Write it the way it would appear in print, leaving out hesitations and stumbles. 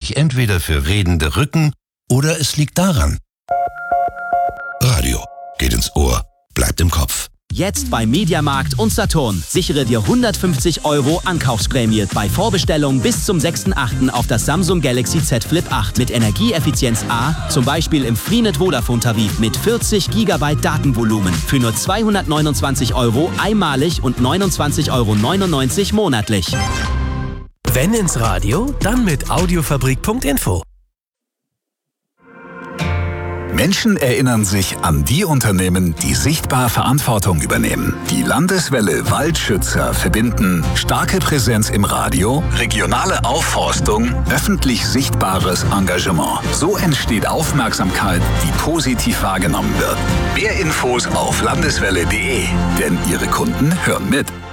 sich entweder für redende Rücken oder es liegt daran. Radio geht ins Ohr, bleibt im Kopf. Jetzt bei Mediamarkt und Saturn. Sichere dir 150 € Ankaufsprämie bei Vorbestellung bis zum 6.8. auf das Samsung Galaxy Z Flip 8 mit Energieeffizienz A, zum Beispiel im Freenet Vodafone Tarif mit 40 GB Datenvolumen für nur 229 € einmalig und 29,99 € monatlich. Wenn ins Radio, dann mit Audiofabrik.info. Menschen erinnern sich an die Unternehmen, die sichtbar Verantwortung übernehmen. Die Landeswelle Waldschützer verbinden starke Präsenz im Radio, regionale Aufforstung, öffentlich sichtbares Engagement. So entsteht Aufmerksamkeit, die positiv wahrgenommen wird. Mehr Infos auf landeswelle.de, denn ihre Kunden hören mit.